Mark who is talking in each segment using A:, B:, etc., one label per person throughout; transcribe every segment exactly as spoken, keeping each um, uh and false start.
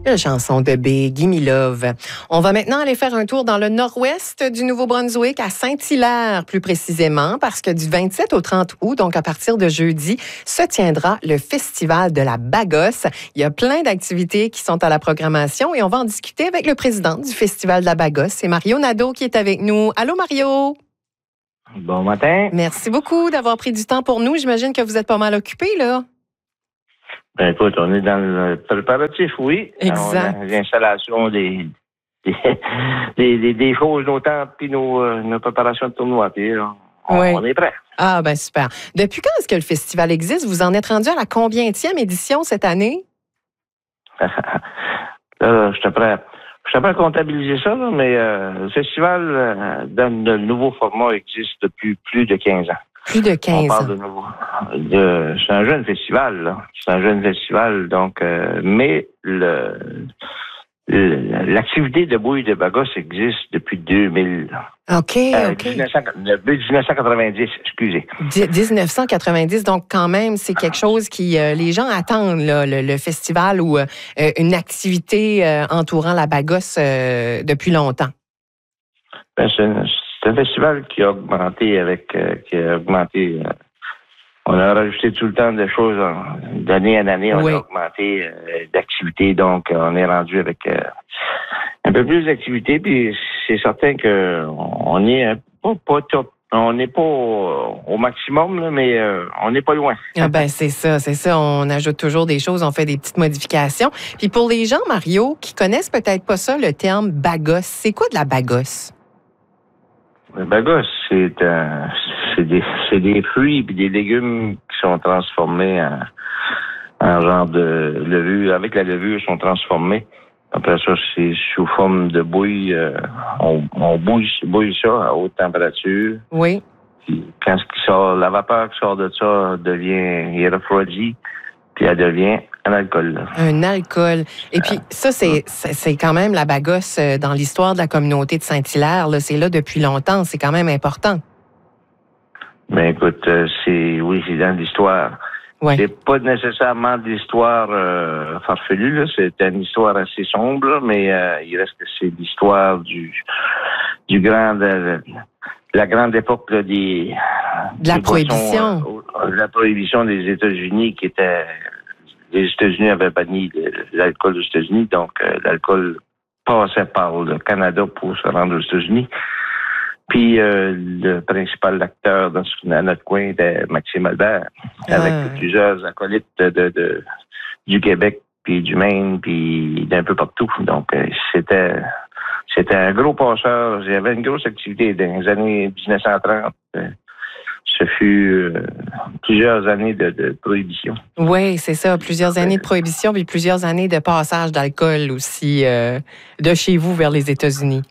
A: La chanson de B, Gimme Love. On va maintenant aller faire un tour dans le nord-ouest du Nouveau-Brunswick, à Saint-Hilaire plus précisément, parce que du vingt-sept au trente août, donc à partir de jeudi, se tiendra le Festival de la Bagosse. Il y a plein d'activités qui sont à la programmation et on va en discuter avec le président du Festival de la Bagosse. C'est Mario Nadeau qui est avec nous. Allô Mario?
B: Bon matin.
A: Merci beaucoup d'avoir pris du temps pour nous. J'imagine que vous êtes pas mal occupé, là.
B: Ben écoute, on est dans le préparatif, oui.
A: Exact.
B: On a l'installation des, des, des, des, des choses, nos temps, puis nos, euh, nos préparations de tournoi. Puis là, on,
A: oui.
B: on est prêt.
A: Ah, ben super. Depuis quand est-ce que le festival existe? Vous en êtes rendu à la combientième édition cette année?
B: là, je te prêt. Je suis prêt à comptabiliser ça, là, mais euh, le festival, euh, dans le nouveau format, existe depuis plus de quinze ans.
A: Plus de quinze
B: On parle
A: ans.
B: de nouveau. De, c'est un jeune festival, là. C'est un jeune festival, donc, euh, mais le, le l'activité de bouille de Bagosse existe depuis deux mille.
A: OK,
B: euh,
A: OK.
B: dix-neuf cents, dix-neuf cent quatre-vingt-dix, excusez.
A: dix-neuf cent quatre-vingt-dix, donc quand même, c'est quelque chose qui, euh, les gens attendent, là, le, le festival ou euh, une activité euh, entourant la Bagosse euh, depuis longtemps.
B: Ben, c'est, c'est un festival qui a augmenté avec, euh, qui a augmenté. Euh, on a rajouté tout le temps des choses hein, d'année en année. On
A: oui.
B: a augmenté euh, d'activités, donc on est rendu avec euh, un peu plus d'activités. Puis c'est certain que on est un peu pas top. On n'est pas au, au maximum, là, mais euh, on n'est pas loin.
A: Ah ben c'est ça, c'est ça. On ajoute toujours des choses, on fait des petites modifications. Puis pour les gens, Mario, qui connaissent peut-être pas ça, le terme bagosse, c'est quoi de la bagosse?
B: Le bagosse, c'est, euh, c'est, des, c'est des fruits et des légumes qui sont transformés en, en genre de levure. Avec la levure, ils sont transformés. Après ça, c'est sous forme de bouille. Euh, on on bouille, bouille ça à haute température.
A: Oui.
B: Puis quand ce qui sort, la vapeur qui sort de ça devient, il refroidit, puis elle devient un alcool. Là.
A: Un alcool. Et puis ça, c'est, c'est quand même la bagosse dans l'histoire de la communauté de Saint-Hilaire. Là. C'est là depuis longtemps. C'est quand même important.
B: Ben écoute, c'est oui, c'est dans l'histoire.
A: Ouais.
B: C'est pas nécessairement de l'histoire euh, farfelue, là. C'est une histoire assez sombre, mais euh, il reste que c'est l'histoire du du grand de, de la grande époque là, des
A: de la
B: des
A: prohibition.
B: Boissons, euh, de la prohibition des États-Unis qui était les États-Unis avaient banni l'alcool aux États-Unis, donc euh, l'alcool passait par le Canada pour se rendre aux États-Unis. Puis euh, le principal acteur dans, ce, dans notre coin était Maxime Albert, avec
A: ah.
B: plusieurs acolytes de, de, de, du Québec, puis du Maine, puis d'un peu partout. Donc euh, c'était c'était un gros passeur. Il y avait une grosse activité dans les années dix-neuf cent trente. Euh, ce fut euh, plusieurs années de, de prohibition.
A: Oui, c'est ça. Plusieurs années de prohibition, puis plusieurs années de passage d'alcool aussi euh, de chez vous vers les États-Unis.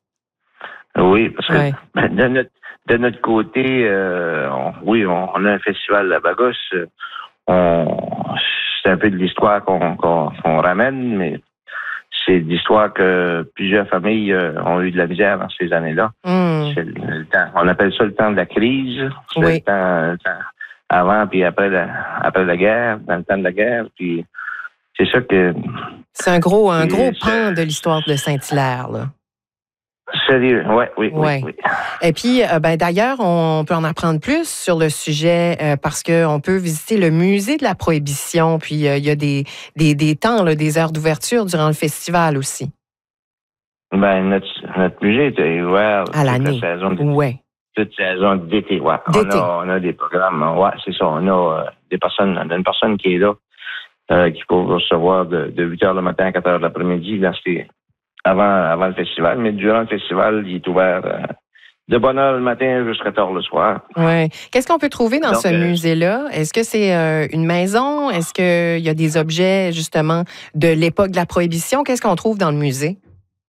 B: Oui, parce que
A: ouais.
B: de, notre, de notre côté, euh, on, oui, on, on a un festival de la Bagosse. On, c'est un peu de l'histoire qu'on, qu'on, qu'on ramène, mais c'est de l'histoire que plusieurs familles euh, ont eu de la misère dans ces années-là.
A: Mm.
B: C'est le, le temps, on appelle ça le temps de la crise. C'est
A: oui.
B: le, temps, le temps avant puis après la, après la guerre, dans le temps de la guerre. Puis c'est ça que...
A: C'est un gros, un gros pan de l'histoire de Saint-Hilaire, là.
B: Sérieux, ouais, oui,
A: ouais.
B: oui, oui.
A: Et puis, euh, ben, d'ailleurs, on peut en apprendre plus sur le sujet euh, parce qu'on peut visiter le musée de la Prohibition. Puis, il euh, y a des, des, des temps, là, des heures d'ouverture durant le festival aussi.
B: Ben, notre, notre musée est ouvert
A: à l'année.
B: toute la saison d'été.
A: Ouais.
B: Toute saison d'été, ouais.
A: D'été.
B: On a, on a des programmes, ouais, c'est ça. On a euh, des personnes, on a une personne qui est là, euh, qui peut recevoir de, de huit heures le matin à quatre heures l'après-midi dans ces Avant, avant le festival, mais durant le festival, il est ouvert euh, de bonne heure le matin jusqu'à tard le soir.
A: Oui. Qu'est-ce qu'on peut trouver dans
B: Donc,
A: ce
B: euh,
A: musée-là? Est-ce que c'est euh, une maison? Est-ce qu'il y a des objets, justement, de l'époque de la Prohibition? Qu'est-ce qu'on trouve dans le musée?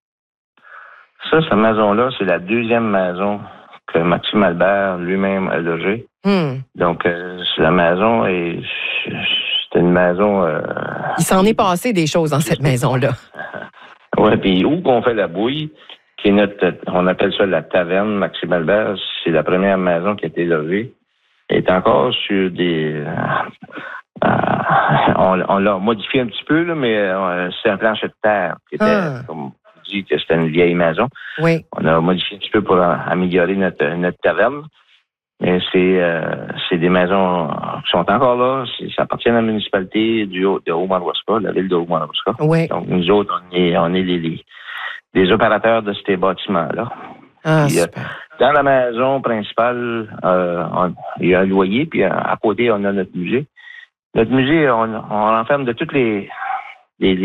B: Ça, cette maison-là, c'est la deuxième maison que Maxime Albert lui-même a logée.
A: Hmm.
B: Donc, euh, la maison est... C'est une maison... Euh,
A: il s'en est passé des choses dans cette maison-là.
B: Oui, puis où qu'on fait la bouille, qui est notre, on appelle ça la taverne Maxime Albert, c'est la première maison qui a été logée. Elle est encore sur des, Euh, on on l'a modifié un petit peu, là, mais euh, c'est un plancher de terre qui était,
A: Ah.
B: comme je dis, que c'était une vieille maison.
A: Oui.
B: On a modifié un petit peu pour améliorer notre, notre taverne. Mais c'est euh, c'est des maisons qui sont encore là. C'est, ça appartient à la municipalité du Haut, de Haut-Madawaska, la ville de Haut-Madawaska.
A: Oui.
B: Donc, nous autres, on est, on est les, les, les opérateurs de ces bâtiments-là.
A: Ah,
B: Puis, euh,
A: super.
B: dans la maison principale, euh, on, il y a un loyer, puis à, à côté, on a notre musée. Notre musée, on, on renferme de toutes les, les,